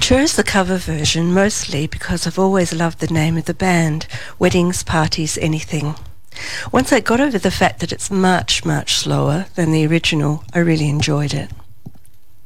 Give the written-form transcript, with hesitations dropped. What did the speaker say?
chose the cover version mostly because I've always loved the name of the band, Weddings, Parties, Anything. Once I got over the fact that it's much, much slower than the original, I really enjoyed it.